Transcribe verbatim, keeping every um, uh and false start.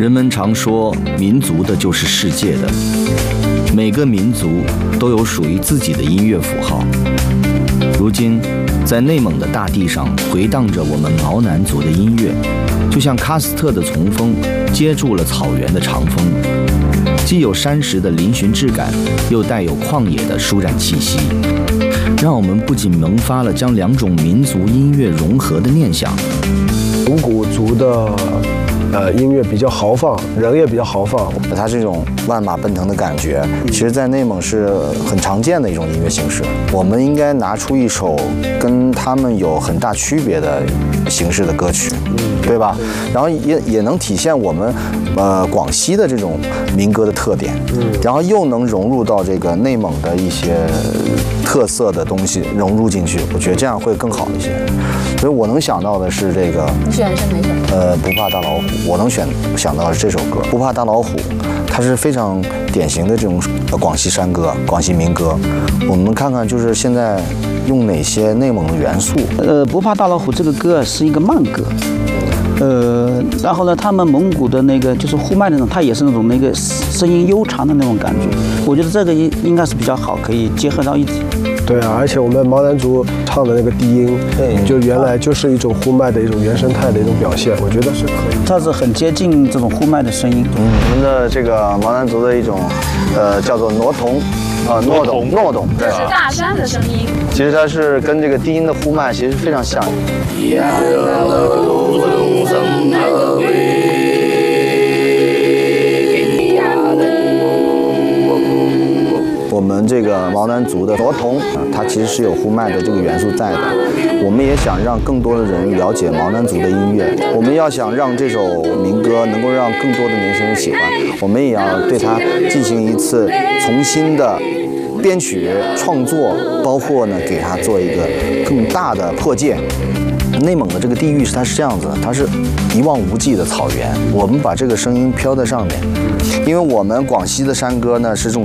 人们常说，民族的就是世界的。每个民族都有属于自己的音乐符号。如今，在内蒙的大地上回荡着我们毛南族的音乐，就像喀斯特的从风接住了草原的长风，既有山石的嶙峋质感，又带有旷野的舒展气息，让我们不仅萌发了将两种民族音乐融合的念想。 蒙古族的呃音乐比较豪放，人也比较豪放， 它这种万马奔腾的感觉，其实在内蒙是很常见的一种音乐形式。我们应该拿出一首跟他们有很大区别的形式的歌曲，对吧？然后也也能体现我们呃广西的这种民歌的特点，然后又能融入到这个内蒙的一些特色的东西融入进去，我觉得这样会更好一些。所以我能想到的是这个， 你选的是哪首？ 呃，不怕大老虎。我能选想到的是这首歌，不怕大老虎，它是非常典型的这种广西山歌、广西民歌。我们看看，就是现在用哪些内蒙的元素？ 呃，不怕大老虎这个歌是一个慢歌。呃，然后呢，他们蒙古的那个就是呼麦的那种，它也是那种那个声音悠长的那种感觉。我觉得这个应应该是比较好，可以结合到一起。 对啊，而且我们毛南族唱的那个低音，对，就原来就是一种呼麦的一种原生态的一种表现，我觉得是可以。 它是很接近这种呼麦的声音。 嗯，我们的这个毛南族的一种，呃，叫做挪童，啊，诺董，诺董， 这是大山的声音。 其实它是跟这个低音的呼麦其实非常像。我们这个毛南族的罗童，它其实是有呼麦的这个元素在的。我们也想让更多的人了解毛南族的音乐。我们要想让这首民歌能够让更多的年轻人喜欢，我们也要对它进行一次重新的编曲创作，包括呢给它做一个更大的破界。内蒙的这个地域是它是这样子，它是一望无际的草原，我们把这个声音飘在上面，因为我们广西的山歌呢是这种